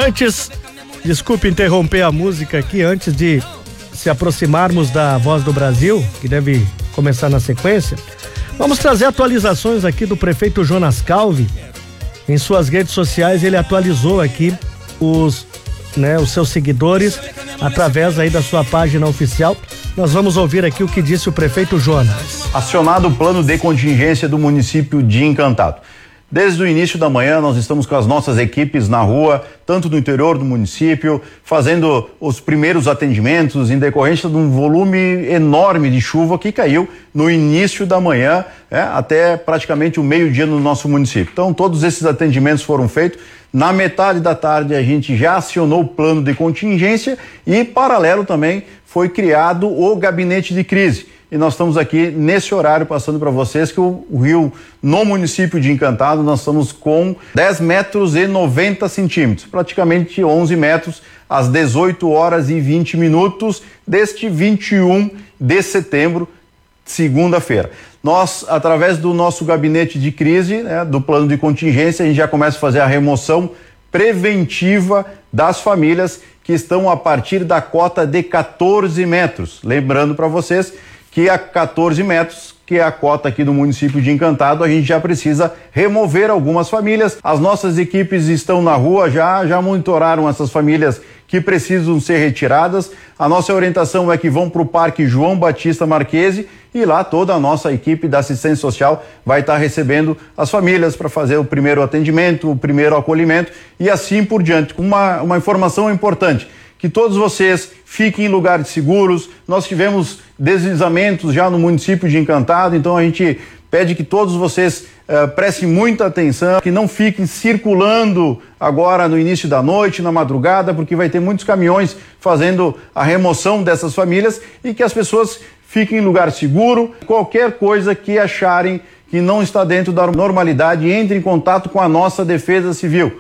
Antes, desculpe interromper a música aqui, antes de se aproximarmos da Voz do Brasil, que deve começar na sequência, vamos trazer atualizações aqui do prefeito Jonas Calvi. Em suas redes sociais ele atualizou aqui os seus seguidores através aí da sua página oficial. Nós vamos ouvir aqui o que disse o prefeito Jonas. Acionado o plano de contingência do município de Encantado. Desde o início da manhã nós estamos com as nossas equipes na rua, tanto no interior do município, fazendo os primeiros atendimentos em decorrência de um volume enorme de chuva que caiu no início da manhã, até praticamente o meio-dia no nosso município. Então todos esses atendimentos foram feitos. Na metade da tarde a gente já acionou o plano de contingência e, paralelo também, foi criado o gabinete de crise. E nós estamos aqui nesse horário passando para vocês que o rio no município de Encantado nós estamos com 10 metros e 90 centímetros, praticamente 11 metros às 18 horas e 20 minutos deste 21 de setembro, segunda-feira. Nós, através do nosso gabinete de crise, do plano de contingência, a gente já começa a fazer a remoção preventiva das famílias que estão a partir da cota de 14 metros. Lembrando para vocês que a 14 metros, que é a cota aqui do município de Encantado, a gente já precisa remover algumas famílias. As nossas equipes estão na rua, já monitoraram essas famílias que precisam ser retiradas. A nossa orientação é que vão para o Parque João Batista Marquese e lá toda a nossa equipe da assistência social vai estar recebendo as famílias para fazer o primeiro atendimento, o primeiro acolhimento e assim por diante. Uma informação importante, que todos vocês fiquem em lugares seguros. Nós tivemos deslizamentos já no município de Encantado, então a gente pede que todos vocês prestem muita atenção, que não fiquem circulando agora no início da noite, na madrugada, porque vai ter muitos caminhões fazendo a remoção dessas famílias e que as pessoas fiquem em lugar seguro. Qualquer coisa que acharem que não está dentro da normalidade, entre em contato com a nossa Defesa Civil,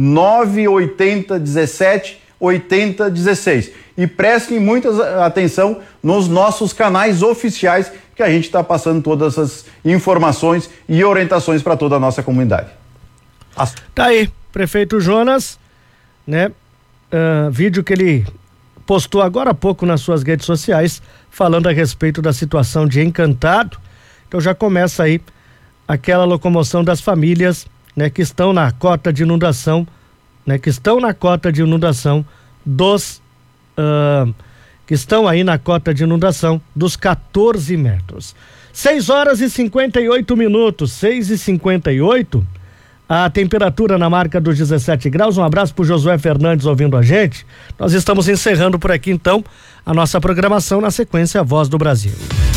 98017 8016 e prestem muita atenção nos nossos canais oficiais que a gente está passando todas essas informações e orientações para toda a nossa comunidade. Tá aí, prefeito Jonas, vídeo que ele postou agora há pouco nas suas redes sociais falando a respeito da situação de Encantado. Então já começa aí aquela locomoção das famílias, que estão na cota de inundação, que estão aí na cota de inundação dos 14 metros. 6h58, 6h58, a temperatura na marca dos 17 graus. Um abraço pro Josué Fernandes ouvindo a gente. Nós estamos encerrando por aqui então a nossa programação. Na sequência, a Voz do Brasil.